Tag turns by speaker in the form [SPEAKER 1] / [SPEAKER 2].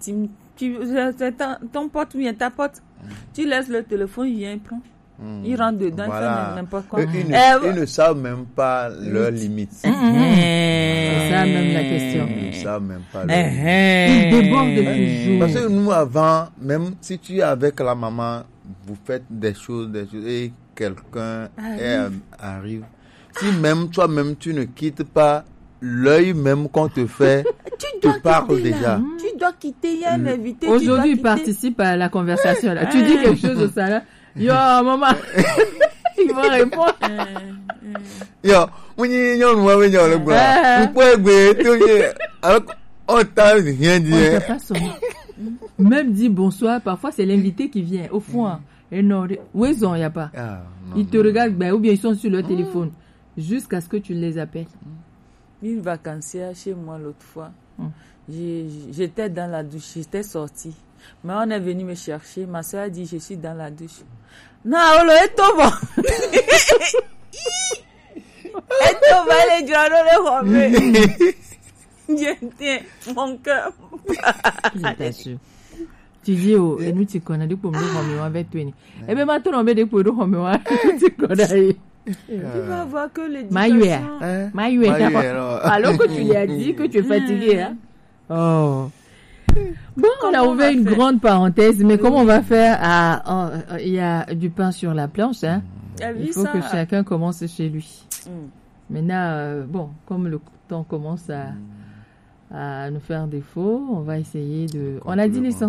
[SPEAKER 1] C'est ton pote ou bien ta pote. Tu laisses le téléphone, il vient, il prend. Il rentre dedans, il fait n'importe quoi.
[SPEAKER 2] Ils ne savent même pas leurs limites.
[SPEAKER 3] C'est ça même la question.
[SPEAKER 2] Ils ne savent même pas
[SPEAKER 3] Ils débordent toujours.
[SPEAKER 2] Parce que nous, avant, même si tu es avec la maman, vous faites des choses et quelqu'un arrive. Si même toi-même, tu ne quittes pas l'œil même qu'on te fait, tu parles déjà.
[SPEAKER 1] Tu dois quitter, il y a un invité.
[SPEAKER 3] Aujourd'hui, il participe à la conversation. Là. Tu dis quelque chose de ça là. Yo, maman. Il va répondre.
[SPEAKER 2] Yo, on t'a rien dit.
[SPEAKER 3] Même dit bonsoir, parfois c'est l'invité qui vient. Au fond, et non, où ils sont, il n'y a pas. Ils te regardent, ou bien ils sont sur leur téléphone, jusqu'à ce que tu les appelles.
[SPEAKER 1] Une vacancière chez moi l'autre fois. J'étais dans la douche, j'étais sortie. Mais on est venu me chercher. Ma soeur a dit, je suis dans la douche. Non, on est tout bon. Et tout va les gens le mon cœur.
[SPEAKER 3] Je t'assure. Tu dis, et nous, tu connais des pommes de avec toi. Et bien, maintenant, on met des pommes de rhum, tu connais.
[SPEAKER 1] Tu vas voir que l'éducation...
[SPEAKER 3] Maïoué. Alors que tu lui as dit que tu es fatigué, hein. Oh. Bon, on a ouvert une grande parenthèse, mais comment on va faire? Il y a du pain sur la planche, hein. Il faut que chacun commence chez lui. Maintenant, comme le temps commence à nous faire défaut, on va essayer de... On a dit l'essentiel.